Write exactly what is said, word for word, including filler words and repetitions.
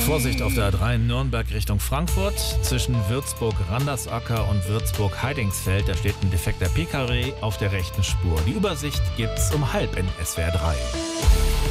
Vorsicht auf der A drei Nürnberg Richtung Frankfurt. Zwischen Würzburg-Randersacker und Würzburg-Heidingsfeld, da steht ein defekter Pkw auf der rechten Spur. Die Übersicht gibt's um halb in S W R drei.